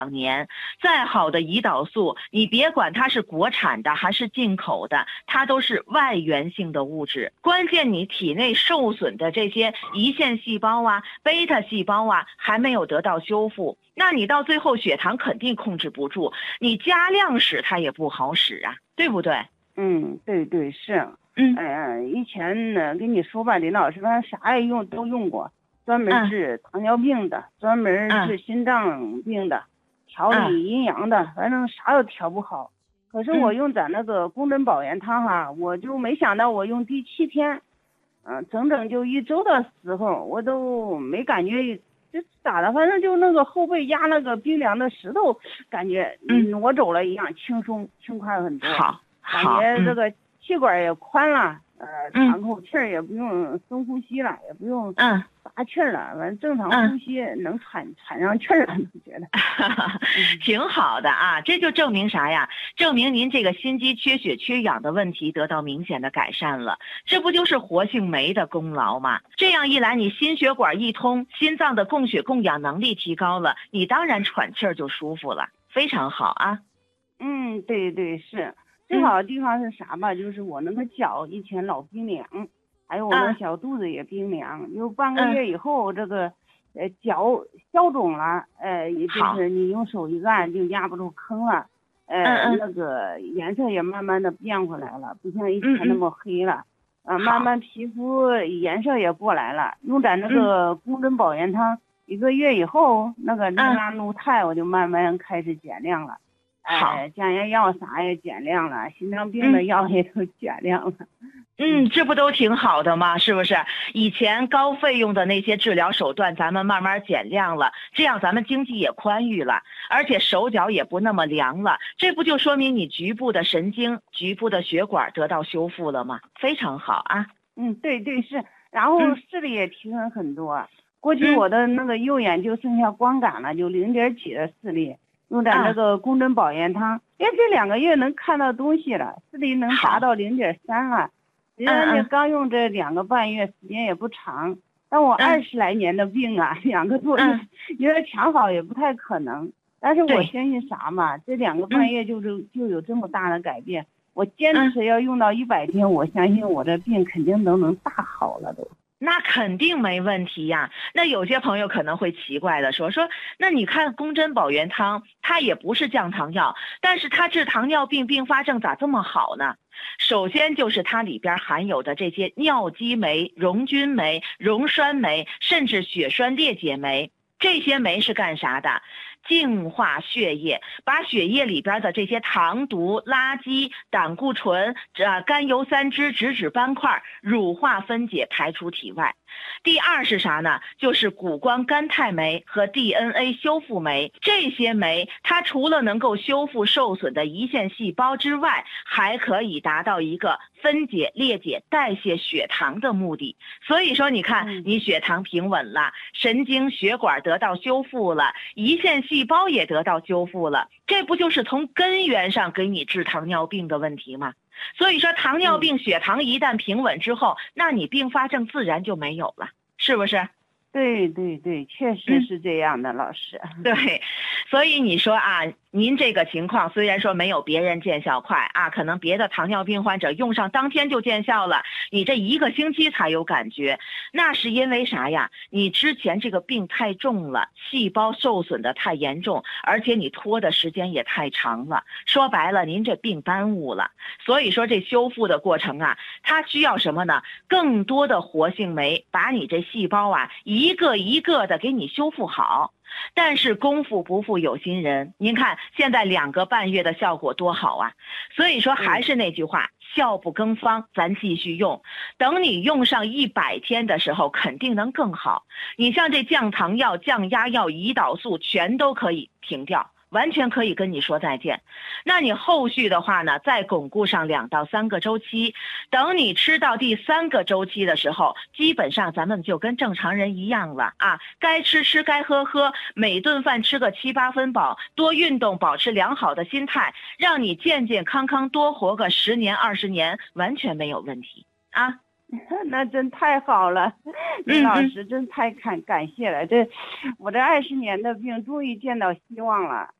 年，再好的胰岛素，你别管它是国产的还是进口的，它都是外源性的物质。关键你体内受损的这些胰腺细胞啊、贝塔细胞啊还没有得到修复，那你到最后血糖肯定控制不住，你加量使它也不好使啊，对不对？ 对对是。以前呢跟你说吧，林老师，反正啥也都用过，专门治糖尿病的，专门治心脏病的。调理阴阳的，反正啥都调不好。可是我用咱那个宫针保元汤哈，我就没想到我用第7天，整整就1周的时候，我都没感觉这咋的，反正就那个后背压那个冰凉的石头，感觉挪走了一样，轻松轻快很多。感觉这个气管也宽了，喘口气儿也不用深呼吸了，也不用拔气儿了，反正正常呼吸能喘上气儿了，都觉得挺好的啊。这就证明啥呀？证明您这个心肌缺血缺氧的问题得到明显的改善了，这不就是活性酶的功劳吗？这样一来，你心血管一通，心脏的供血供氧能力提高了，你当然喘气儿就舒服了，非常好啊。 对对是。最好的地方是啥吧？就是我那个脚以前老冰凉，还有我那小肚子也冰凉，有半个月以后，这个脚消肿了，也就是你用手一按就压不住坑了，那个颜色也慢慢的变回来了，不像以前那么黑了，慢慢皮肤颜色也过来了。用咱那个宫针保元汤1个月以后，那个拉怒肽我就慢慢开始减量了。降压药啥也减量了，心脏病的药也都减量了。 这不都挺好的吗？是不是？以前高费用的那些治疗手段，咱们慢慢减量了，这样咱们经济也宽裕了，而且手脚也不那么凉了，这不就说明你局部的神经、局部的血管得到修复了吗？非常好啊。 对对是，然后视力也提升很多。过去我的那个右眼就剩下光感了，就0.几的视力。用咱这个宫针保元汤，这2个月能看到东西了，视力能达到0.3了。虽然你刚用这2个半月，时间也不长，但我20来年的病啊，2个多月，你说强好也不太可能。但是我相信啥嘛，这2个半月就有这么大的改变。我坚持要用到100天，我相信我这病肯定都能大好了都。 那肯定没问题呀。那有些朋友可能会奇怪的说，那你看宫针保元汤，它也不是降糖药，但是它治糖尿病并发症咋这么好呢？首先就是它里边含有的这些尿激酶、溶菌酶、溶栓酶，甚至血栓裂解酶，这些酶是干啥的？净化血液，把血液里边的这些糖毒、垃圾、胆固醇、甘油三酯、脂质斑块乳化分解排出体外。第二是啥呢？就是谷胱甘肽酶和 DNA 修复酶。这些酶它除了能够修复受损的胰腺细胞之外，还可以达到一个分解、裂解、代谢血糖的目的。所以说你看，你血糖平稳了，神经血管得到修复了，胰腺细胞也得到修复了，这不就是从根源上给你治糖尿病的问题吗？所以说糖尿病血糖一旦平稳之后，那你并发症自然就没有了，是不是？ 对对对，确实是这样的，老师。 对，所以你说啊，您这个情况虽然说没有别人见效快啊，可能别的糖尿病患者用上当天就见效了，你这1个星期才有感觉，那是因为啥呀？你之前这个病太重了，细胞受损的太严重，而且你拖的时间也太长了，说白了您这病耽误了。所以说这修复的过程啊，它需要什么呢？更多的活性酶把你这细胞啊一个一个的给你修复好。但是功夫不负有心人，您看现在2个半月的效果多好啊！所以说还是那句话，效不更方，咱继续用。等你用上100天的时候，肯定能更好。你像这降糖药、降压药、胰岛素全都可以停掉，完全可以跟你说再见。那你后续的话呢，再巩固上2到3个周期，等你吃到第3个周期的时候，基本上咱们就跟正常人一样了啊，该吃吃，该喝喝，每顿饭吃个7、8分饱，多运动，保持良好的心态，让你健健康康多活个10年、20年，完全没有问题啊。 那真太好了，林老师真太感谢了。我这20年的病终于见到希望了。